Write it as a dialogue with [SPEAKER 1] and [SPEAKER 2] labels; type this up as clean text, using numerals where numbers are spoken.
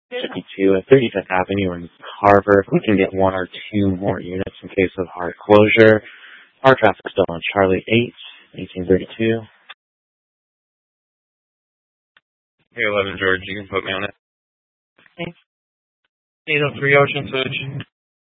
[SPEAKER 1] 52 at 35th Avenue in Carver. If we can get one or two more units in case of hard closure. Our traffic's still on Charlie 8, 1832.
[SPEAKER 2] Hey, 11 George, you can put me on it.
[SPEAKER 3] 803 Ocean Switch.